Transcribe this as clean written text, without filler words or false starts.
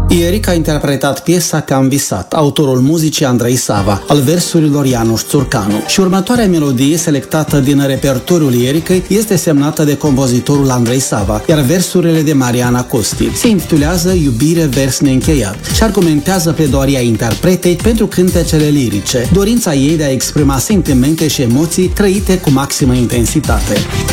Erica a interpretat piesa Că am visat, autorul muzicii Andrei Sava, al versurilor Ianuș Țurcanu. Și următoarea melodie selectată din repertoriul Ericăi este semnată de compozitorul Andrei Sava, iar versurile de Mariana Costi. Se intitulează Iubire, vers neîncheiat și argumentează pledoaria interpretei pentru cântecele lirice, dorința ei de a exprima sentimente și emoții trăite cu maximă intensitate.